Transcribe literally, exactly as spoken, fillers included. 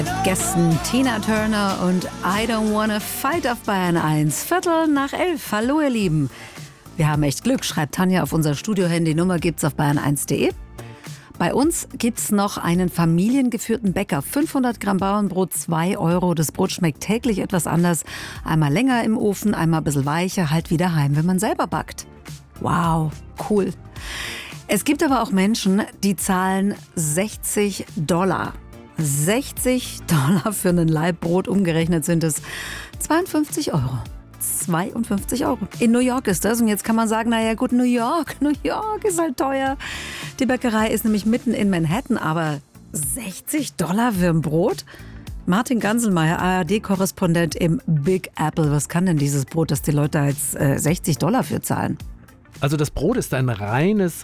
Gästen Tina Turner und I Don't Wanna Fight auf Bayern eins. Viertel nach elf. Hallo ihr Lieben. Wir haben echt Glück, schreibt Tanja auf unser Studio-Handy. Nummer gibt's auf bayern eins punkt de. Bei uns gibt's noch einen familiengeführten Bäcker. fünfhundert Gramm Bauernbrot, zwei Euro. Das Brot schmeckt täglich etwas anders. Einmal länger im Ofen, einmal ein bisschen weicher, halt wieder heim, wenn man selber backt. Wow, cool. Es gibt aber auch Menschen, die zahlen sechzig Dollar. sechzig Dollar für einen Laib Brot, umgerechnet sind es zweiundfünfzig Euro. zweiundfünfzig Euro. In New York ist das. Und jetzt kann man sagen, naja gut, New York, New York ist halt teuer. Die Bäckerei ist nämlich mitten in Manhattan, aber sechzig Dollar für ein Brot? Martin Ganselmeier, A R D-Korrespondent im Big Apple. Was kann denn dieses Brot, dass die Leute jetzt äh, sechzig Dollar für zahlen? Also das Brot ist ein reines